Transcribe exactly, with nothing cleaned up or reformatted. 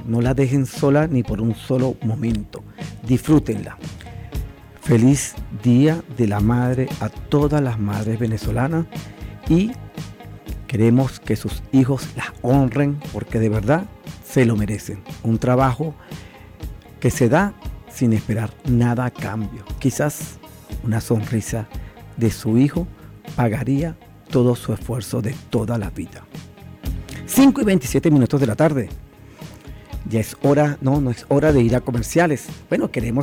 no la dejen sola ni por un solo momento. Disfrútenla. Feliz Día de la Madre a todas las madres venezolanas y queremos que sus hijos las honren porque de verdad se lo merecen. Un trabajo que se da sin esperar nada a cambio. Quizás una sonrisa de su hijo pagaría todo su esfuerzo de toda la vida. cinco y veintisiete minutos de la tarde. Ya es hora, no, no es hora de ir a comerciales. Bueno, queremos